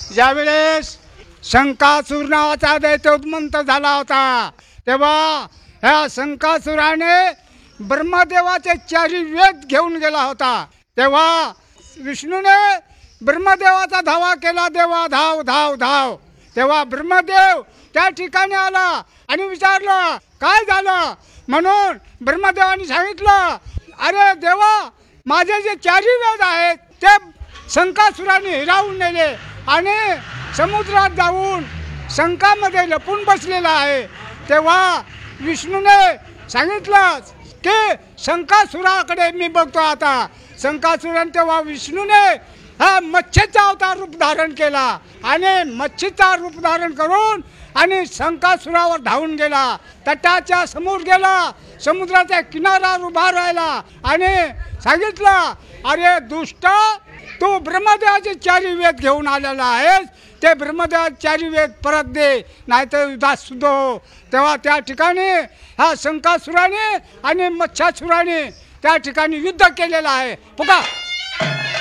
ज्यावेळेस शंकासूर नावाचा दैत्योन्मंत झाला होता तेव्हा ह्या शंकासुराने ब्रह्मदेवाचे 4 वेद घेऊन गेला होता। तेव्हा विष्णूने ब्रह्मदेवाचा धावा केला, देवा धाव धाव धाव। तेव्हा ब्रह्मदेव त्या ठिकाणी आला आणि विचारलं काय झालं, म्हणून ब्रह्मदेवाने सांगितलं अरे देवा, माझे जे 4 वेद आहेत ते शंकासुराने हिरावून नेले आणि समुद्रात जाऊन शंकामध्ये लपून बसलेला आहे। तेव्हा विष्णूने सांगितलं की शंकासुराकडे मी बघतो आता। शंकासुराने तेव्हा विष्णूने हा मच्छीचा अवतार रूप धारण केला आणि मच्छीचा रूप धारण करून आणि शंकासुरावर धावून गेला, तटाच्या समोर गेला, समुद्राच्या किनाऱ्यावर उभा राहिला आणि सांगितलं अरे दुष्ट, तू ब्रह्मदेवाचे 4 वेद घेऊन आलेला आहेस, ते ब्रह्मदेवाचे 4 वेद परत दे, नाहीतर युद्धात सुद्ध हो। तेव्हा त्या ठिकाणी हा शंकासुराने आणि मच्छासुराने त्या ठिकाणी युद्ध केलेलं आहे। पुका